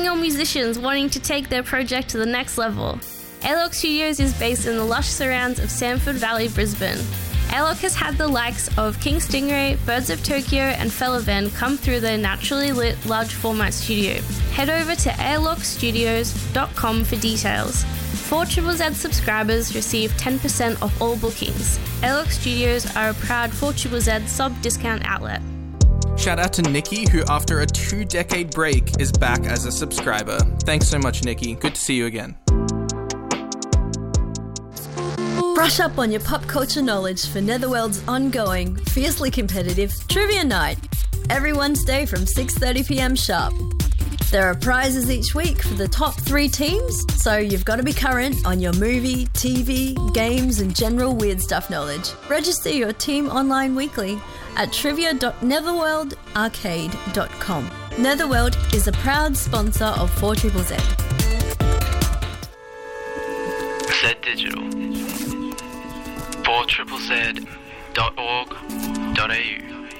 calling all musicians wanting to take their project to the next level. Airlock Studios is based in the lush surrounds of Samford Valley, Brisbane. Airlock has had the likes of King Stingray, Birds of Tokyo and Felavan come through their naturally lit large format studio. Head over to airlockstudios.com for details. 4ZZZ subscribers receive 10% off all bookings. Airlock Studios are a proud 4ZZZ sub-discount outlet. Shout out to Nikki, who after a 2-decade break is back as a subscriber. Thanks so much, Nikki. Good to see you again. Brush up on your pop culture knowledge for Netherworld's ongoing, fiercely competitive Trivia Night, every Wednesday from 6:30pm sharp. There are prizes each week for the top 3 teams, so you've got to be current on your movie, TV, games and general weird stuff knowledge. Register your team online weekly at trivia.netherworldarcade.com. Netherworld is a proud sponsor of 4ZZZ. Z Digital. 4ZZZ.org.au